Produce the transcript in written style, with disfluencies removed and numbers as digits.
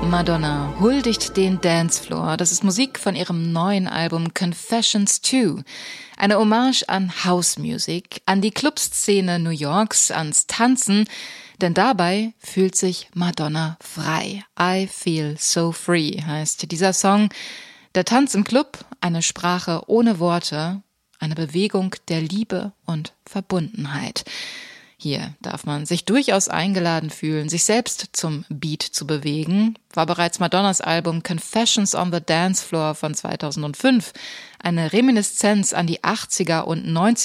Madonna huldigt den Dancefloor. Das ist Musik von ihrem neuen Album Confessions 2. Eine Hommage an House Music, an die Clubszene New Yorks, ans Tanzen. Denn dabei fühlt sich Madonna frei. I feel so free heißt dieser Song. Der Tanz im Club, eine Sprache ohne Worte, eine Bewegung der Liebe und Verbundenheit. Hier darf man sich durchaus eingeladen fühlen, sich selbst zum Beat zu bewegen. War bereits Madonnas Album Confessions on the Dance Floor von 2005 eine Reminiszenz an die 80er und 90er